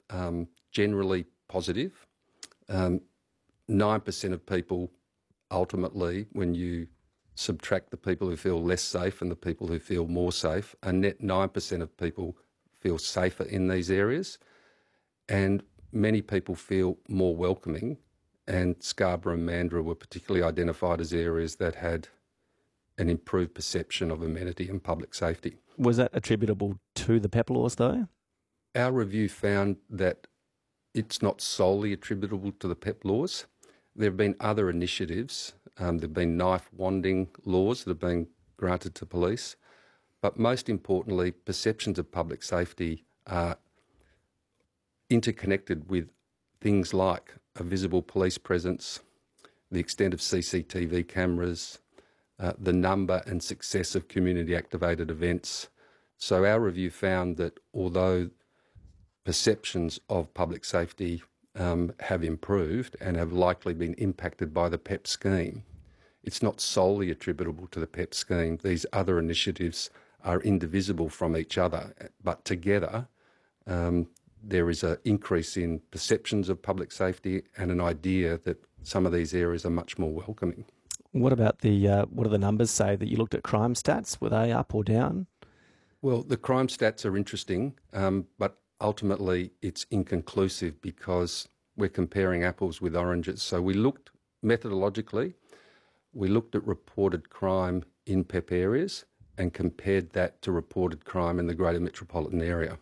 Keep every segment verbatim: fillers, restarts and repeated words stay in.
um, generally positive. Um, nine percent of people ultimately, when you subtract the people who feel less safe and the people who feel more safe, a net nine percent of people feel safer in these areas. And many people feel more welcoming, and Scarborough and Mandurah were particularly identified as areas that had an improved perception of amenity and public safety. Was that attributable to the P E P laws though? Our review found that it's not solely attributable to the P E P laws. There have been other initiatives. Um, there have been knife wanding laws that have been granted to police. But most importantly, perceptions of public safety are interconnected with things like a visible police presence, the extent of C C T V cameras, uh, the number and success of community-activated events. So our review found that although perceptions of public safety um, have improved and have likely been impacted by the P E P scheme, it's not solely attributable to the P E P scheme. These other initiatives are indivisible from each other, but together um, there is an increase in perceptions of public safety and an idea that some of these areas are much more welcoming. What about the, uh, what do the numbers say that you looked at crime stats? Were they up or down? Well, the crime stats are interesting, um, but ultimately it's inconclusive because we're comparing apples with oranges. So we looked methodologically, we looked at reported crime in P E P areas and compared that to reported crime in the greater metropolitan area.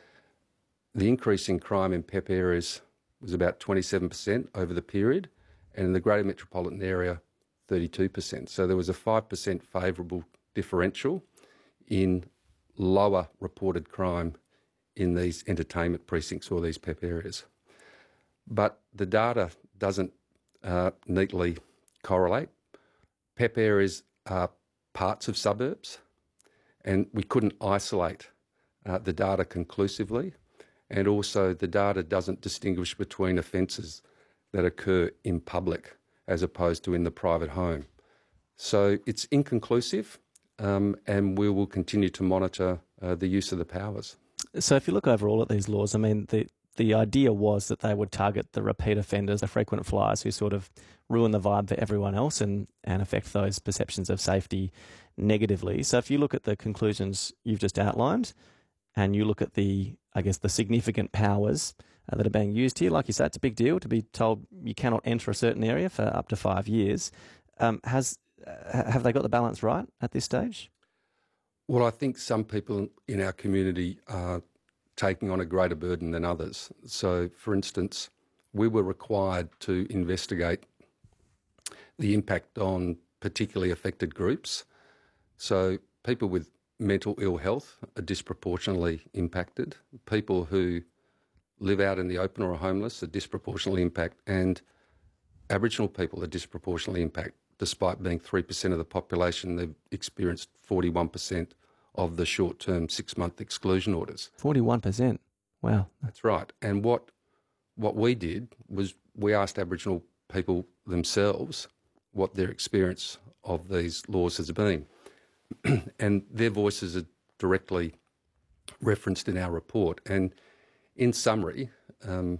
The increase in crime in P E P areas was about twenty-seven percent over the period, and in the greater metropolitan area, thirty-two percent. So there was a five percent favourable differential in lower reported crime in these entertainment precincts or these P E P areas. But the data doesn't uh, neatly correlate. P E P areas are parts of suburbs, and we couldn't isolate uh, the data conclusively. And also the data doesn't distinguish between offences that occur in public as opposed to in the private home. So it's inconclusive, um, and we will continue to monitor uh, the use of the powers. So if you look overall at these laws, I mean, the, the idea was that they would target the repeat offenders, the frequent flyers who sort of ruin the vibe for everyone else and, and affect those perceptions of safety negatively. So if you look at the conclusions you've just outlined and you look at the, I guess, the significant powers uh, that are being used here, like you said, it's a big deal to be told you cannot enter a certain area for up to five years. Um, has uh, have they got the balance right at this stage? Well, I think some people in our community are taking on a greater burden than others. So, for instance, we were required to investigate the impact on particularly affected groups. So people with mental ill health are disproportionately impacted. People who live out in the open or are homeless are disproportionately impacted, and Aboriginal people are disproportionately impacted. Despite being three percent of the population, they've experienced forty-one percent of the short-term six-month exclusion orders. forty-one percent? Wow. That's right. And what what we did was we asked Aboriginal people themselves what their experience of these laws has been. And their voices are directly referenced in our report. And in summary, um,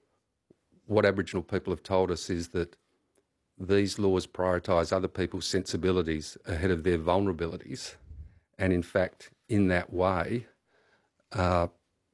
what Aboriginal people have told us is that these laws prioritise other people's sensibilities ahead of their vulnerabilities, and in fact, in that way, are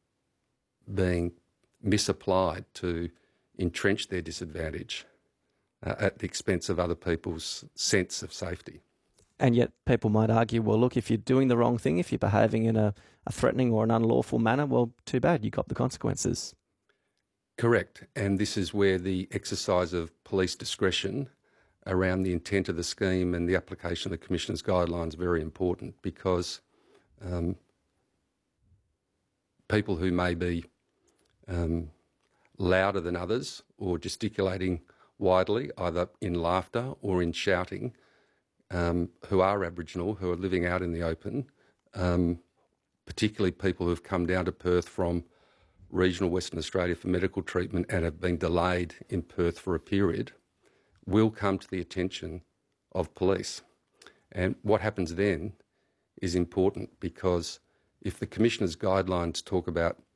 being misapplied to entrench their disadvantage uh, at the expense of other people's sense of safety. And yet people might argue, well, look, if you're doing the wrong thing, if you're behaving in a, a threatening or an unlawful manner, well, too bad, you cop the consequences. Correct. And this is where the exercise of police discretion around the intent of the scheme and the application of the Commissioner's guidelines is very important, because um, people who may be um, louder than others or gesticulating widely, either in laughter or in shouting, um, who are Aboriginal, who are living out in the open, um, particularly people who have come down to Perth from regional Western Australia for medical treatment and have been delayed in Perth for a period, will come to the attention of police. And what happens then is important, because if the Commissioner's guidelines talk about